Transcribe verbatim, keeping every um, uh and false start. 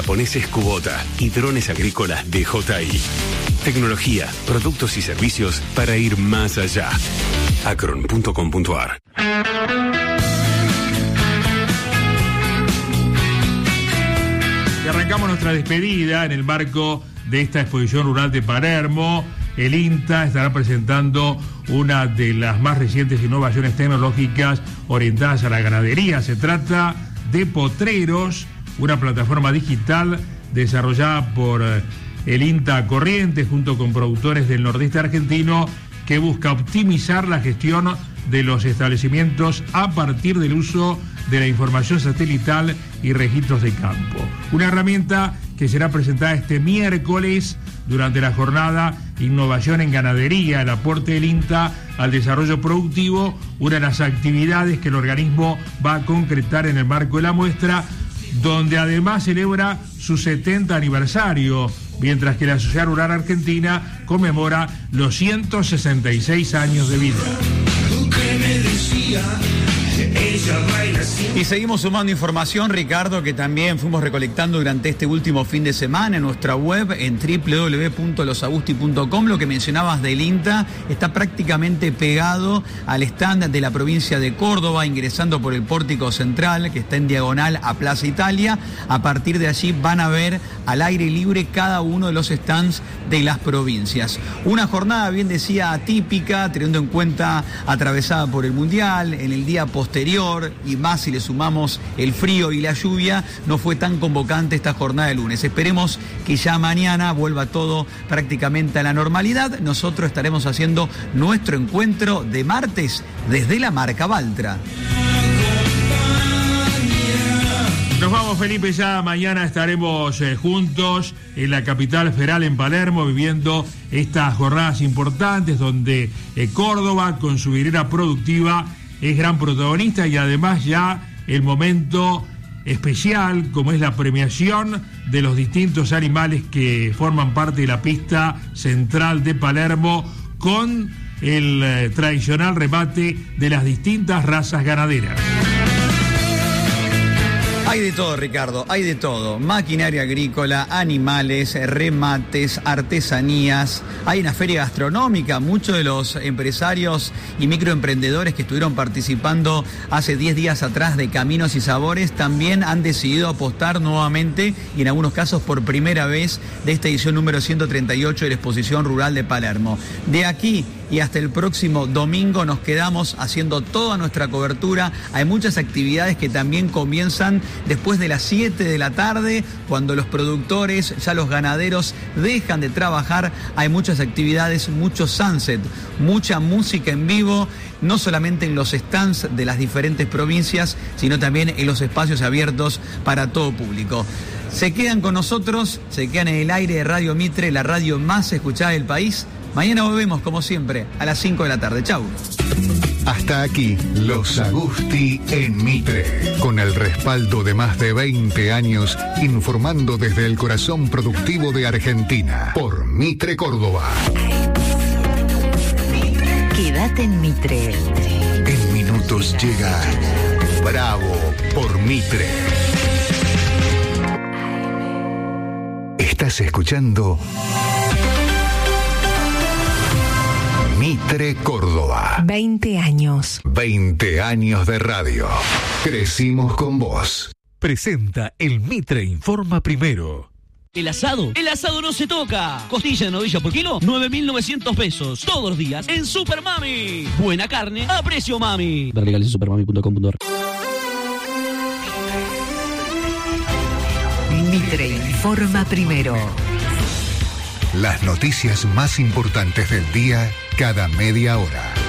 japoneses Kubota y drones agrícolas D J I. Tecnología, productos y servicios para ir más allá. acron punto com punto ar. Y arrancamos nuestra despedida en el marco de esta exposición rural de Palermo. El INTA estará presentando una de las más recientes innovaciones tecnológicas orientadas a la ganadería. Se trata de Potreros, una plataforma digital desarrollada por el INTA Corrientes junto con productores del nordeste argentino, que busca optimizar la gestión de los establecimientos a partir del uso de la información satelital y registros de campo. Una herramienta que será presentada este miércoles durante la jornada Innovación en Ganadería, el aporte del INTA al desarrollo productivo, una de las actividades que el organismo va a concretar en el marco de la muestra, donde además celebra su setenta aniversario, mientras que la Sociedad Rural Argentina conmemora los ciento sesenta y seis años de vida. Y seguimos sumando información, Ricardo, que también fuimos recolectando durante este último fin de semana en nuestra web en doble u doble u doble u punto los agusti punto com. Lo que mencionabas del INTA está prácticamente pegado al stand de la provincia de Córdoba, ingresando por el pórtico central que está en diagonal a Plaza Italia. A partir de allí van a ver al aire libre cada uno de los stands de las provincias. Una jornada, bien decía, atípica, teniendo en cuenta atravesada por el Mundial, en el día posterior, y más si le sumamos el frío y la lluvia, no fue tan convocante esta jornada de lunes. Esperemos que ya mañana vuelva todo prácticamente a la normalidad. Nosotros estaremos haciendo nuestro encuentro de martes desde la Marca Baltra. Nos vamos, Felipe, ya mañana estaremos eh, juntos en la capital federal, en Palermo, viviendo estas jornadas importantes donde eh, Córdoba, con su vidriera productiva, es gran protagonista, y además ya el momento especial, como es la premiación de los distintos animales que forman parte de la pista central de Palermo, con el eh, tradicional remate de las distintas razas ganaderas. Hay de todo, Ricardo, hay de todo. Maquinaria agrícola, animales, remates, artesanías. Hay una feria gastronómica. Muchos de los empresarios y microemprendedores que estuvieron participando hace diez días atrás de Caminos y Sabores también han decidido apostar nuevamente, y en algunos casos por primera vez, de esta edición número ciento treinta y ocho de la Exposición Rural de Palermo. De aquí y hasta el próximo domingo nos quedamos haciendo toda nuestra cobertura. Hay muchas actividades que también comienzan después de las siete de la tarde, cuando los productores, ya los ganaderos, dejan de trabajar. Hay muchas actividades, mucho sunset, mucha música en vivo, no solamente en los stands de las diferentes provincias, sino también en los espacios abiertos para todo público. Se quedan con nosotros, se quedan en el aire de Radio Mitre, la radio más escuchada del país. Mañana volvemos, como siempre, a las cinco de la tarde. Chau. Hasta aquí, Los Agusti en Mitre, con el respaldo de más de veinte años, informando desde el corazón productivo de Argentina, por Mitre Córdoba. Quédate en Mitre. En minutos llega Bravo por Mitre. Estás escuchando Mitre Córdoba. veinte años. veinte años de radio. Crecimos con vos. Presenta el Mitre Informa Primero. ¿El asado? El asado no se toca. Costilla de novilla por kilo, nueve mil novecientos pesos. Todos los días en Super Mami. Buena carne a precio mami. Ver legales en supermami punto com punto ar. Mitre Informa Primero. Las noticias más importantes del día cada media hora.